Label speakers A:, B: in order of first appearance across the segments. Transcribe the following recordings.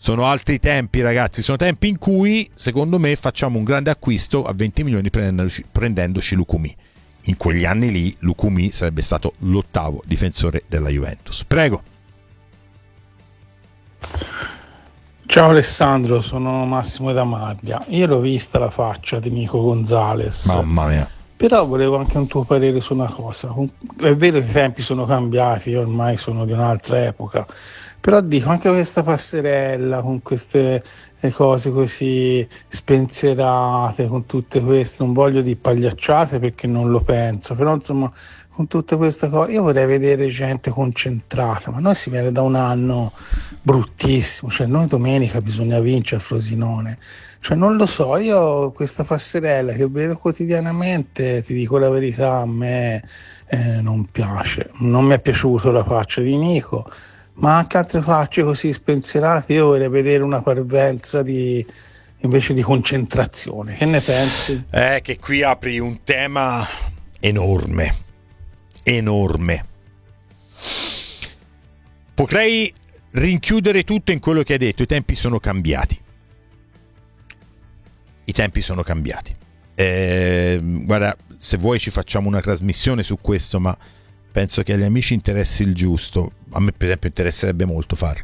A: sono altri tempi, ragazzi, sono tempi in cui secondo me facciamo un grande acquisto a 20 milioni prendendoci Lukumi. In quegli anni lì Lukumi sarebbe stato l'8º difensore della Juventus. Prego.
B: Ciao Alessandro, sono Massimo da Maglia. Io l'ho vista la faccia di Nico Gonzalez.
A: Mamma mia.
B: Però volevo anche un tuo parere su una cosa. È vero che i tempi sono cambiati, io ormai sono di un'altra epoca, però dico anche questa passerella con queste cose così spensierate, con tutte queste, non voglio dire pagliacciate perché non lo penso, però insomma con tutte queste cose io vorrei vedere gente concentrata, ma noi si viene da un anno bruttissimo, cioè noi domenica bisogna vincere a Frosinone. Cioè non lo so, io questa passerella che vedo quotidianamente, ti dico la verità, a me non piace. Non mi è piaciuto la faccia di Nico, ma anche altre facce così spensierate. Io vorrei vedere una parvenza invece di concentrazione. Che ne pensi?
A: Che qui apri un tema enorme. Potrei rinchiudere tutto in quello che hai detto. I tempi sono cambiati. Guarda, se vuoi ci facciamo una trasmissione su questo, ma penso che agli amici interessi il giusto. A me per esempio interesserebbe molto farlo.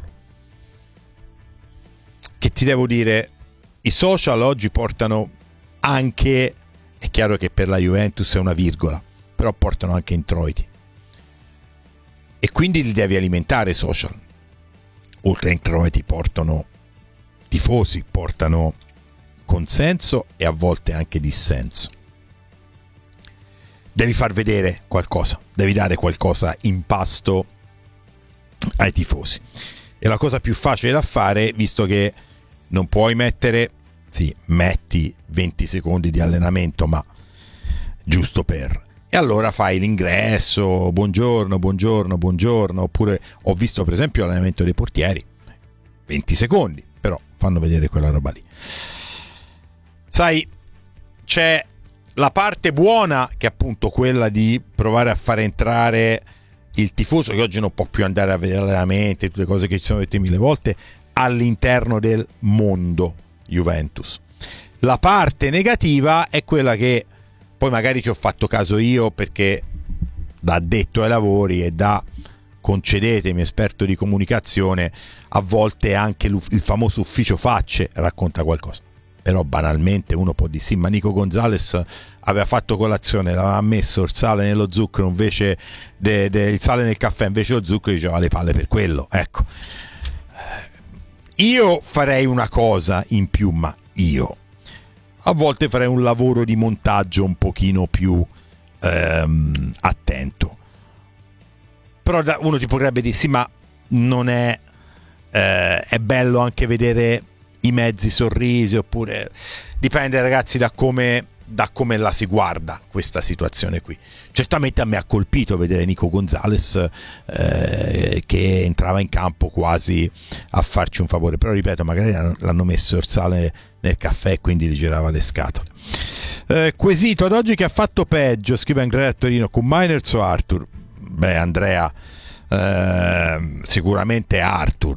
A: Che ti devo dire, i social oggi portano anche, è chiaro che per la Juventus è una virgola, però portano anche introiti e quindi li devi alimentare i social. Oltre a introiti portano tifosi, portano consenso e a volte anche dissenso. Devi far vedere qualcosa, devi dare qualcosa in pasto ai tifosi. E la cosa più facile da fare, visto che non puoi mettere, sì, metti 20 secondi di allenamento, ma giusto per. E allora fai l'ingresso, buongiorno, oppure ho visto per esempio l'allenamento dei portieri, 20 secondi, però fanno vedere quella roba lì. Sai, c'è la parte buona che è appunto quella di provare a fare entrare il tifoso che oggi non può più andare a vedere allenamenti, tutte le cose che ci sono dette mille volte, all'interno del mondo Juventus. La parte negativa è quella che poi magari ci ho fatto caso io, perché da addetto ai lavori e da, concedetemi, esperto di comunicazione, a volte anche il famoso ufficio facce racconta qualcosa. Però banalmente uno può dire sì, ma Nico Gonzalez aveva fatto colazione, l'aveva messo il sale nello zucchero invece il sale nel caffè invece lo zucchero, diceva le palle per quello. Ecco, io farei una cosa in più, ma io a volte farei un lavoro di montaggio un pochino più attento. Però uno ti potrebbe dire sì, ma non è bello anche vedere i mezzi sorrisi, oppure dipende, ragazzi, da come la si guarda questa situazione qui. Certamente a me ha colpito vedere Nico Gonzalez che entrava in campo quasi a farci un favore, però ripeto, magari l'hanno messo il sale nel caffè e quindi gli girava le scatole. Quesito ad oggi che ha fatto peggio, scrive Andrea Torino, con Miners o Arthur? Beh, Andrea, sicuramente Arthur,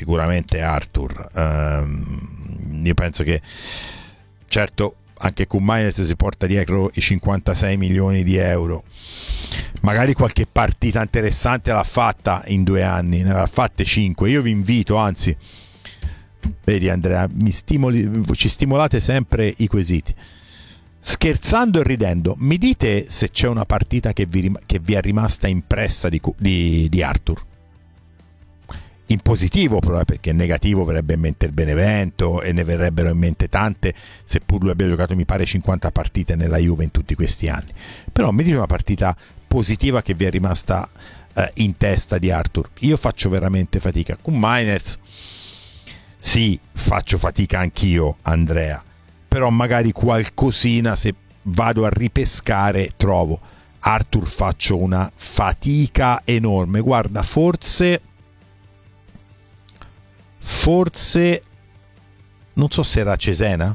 A: io penso che certo anche con Miners si porta dietro i 56 milioni di euro, magari qualche partita interessante l'ha fatta in 2 anni, ne ha fatte 5. Io vi invito, anzi, vedi Andrea, ci stimolate sempre i quesiti, scherzando e ridendo, mi dite se c'è una partita che vi è rimasta impressa di Arthur, in positivo, però, perché in negativo verrebbe in mente il Benevento e ne verrebbero in mente tante, seppur lui abbia giocato mi pare 50 partite nella Juve in tutti questi anni. Però mi dite una partita positiva che vi è rimasta in testa di Arthur. Io faccio veramente fatica con Miners, sì, faccio fatica anch'io, Andrea, però magari qualcosina, se vado a ripescare, trovo. Arthur faccio una fatica enorme, guarda, forse non so se era a Cesena,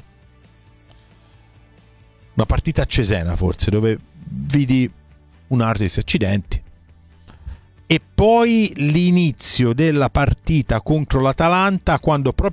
A: una partita a Cesena forse, dove vidi un Artis accidenti, e poi l'inizio della partita contro l'Atalanta, quando proprio